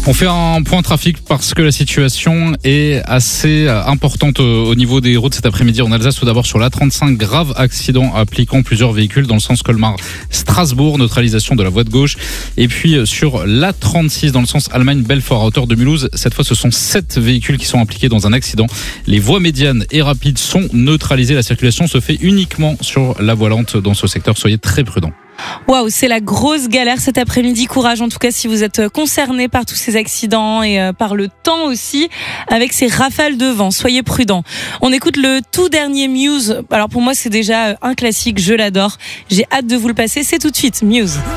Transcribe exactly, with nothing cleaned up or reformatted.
On fait un point trafic parce que la situation est assez importante au niveau des routes cet après-midi en Alsace. Tout d'abord sur l'A trente-cinq, grave accident impliquant plusieurs véhicules dans le sens Colmar-Strasbourg, neutralisation de la voie de gauche. Et puis sur l'A trente-six dans le sens Allemagne-Belfort à hauteur de Mulhouse, cette fois ce sont sept véhicules qui sont impliqués dans un accident. Les voies médianes et rapides sont neutralisées. La circulation se fait uniquement sur la voie lente dans ce secteur. Soyez très prudents. Waouh, c'est la grosse galère cet après-midi. Courage en tout cas si vous êtes concerné par tous ces accidents et euh, par le temps aussi avec ces rafales de vent. Soyez prudents. On écoute le tout dernier Muse. Alors pour moi c'est déjà un classique, je l'adore. J'ai hâte de vous le passer. C'est tout de suite Muse.